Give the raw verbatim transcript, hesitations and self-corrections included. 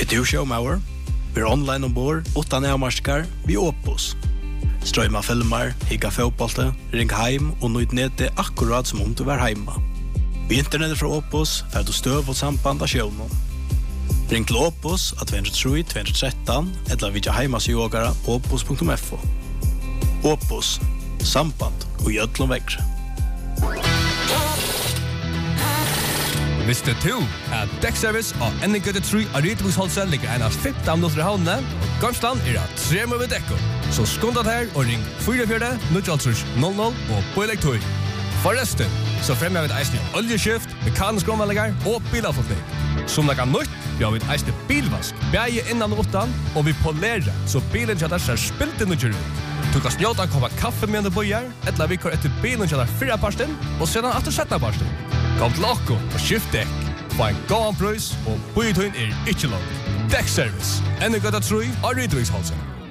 Er du showmauer? Vi er online ombord, utan avmarskar, vi Opus. Strøyma filmer, higga fotbollte, ring heim og nøyd nede akkurat som om du var heima. Vi internettet fra Opus, fer du støv og samband av sjøvnen. Ring til Opus at to tre to to tre eller vidja heimasjogara opus punktum f o. Opus, samband og gjødlom vekre. Visste du at dekkservice og Ennegøtte tre av Rytebosholsen ligger en av femten minutter i havnene, og Gamsland er av tre med dekko. Så skundat her og ring fire fire null null null og på elektor. Forresten, så fremmer vi et eisne oljeskift, mekanisk omvalligar og bilavfotning. Som det kan nytt, vi har vi et eisne bilvask, bæge innan og utan, og vi polerer, så bilen kjadar ser spilte nødger ut. Du kan snjåta kova kaffe med en bøyer, etla vi kår etter bilen kjadar fyrra parsten, og sedan atter setta parsten. Kom til okko og skift dekk. Få en gåan prøys, og bøyetøyen er ikke langt. Dekkservice. Ennegøtta tre av Rytebosholsen.